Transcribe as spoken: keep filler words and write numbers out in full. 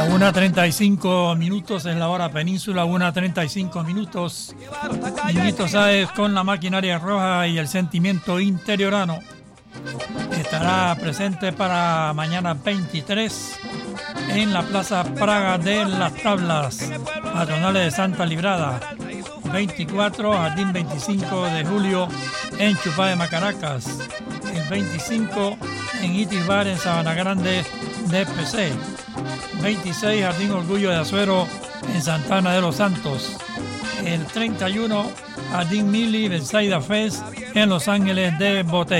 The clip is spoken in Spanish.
La una treinta y cinco minutos en la hora península, una treinta y cinco minutos. Ñito Sáez con la maquinaria roja y el sentimiento interiorano. Estará presente para mañana veintitrés en la Plaza Praga de las Tablas, patronales de Santa Librada. veinticuatro, Jardín veinticinco de julio en Chupá de Macaracas. El veinticinco en Itis Bar en Sabana Grande de P C. veintiséis, Jardín Orgullo de Azuero en Santana de los Santos. El treinta y uno, Jardín Mili Betsaida Fest en Los Ángeles de Botey.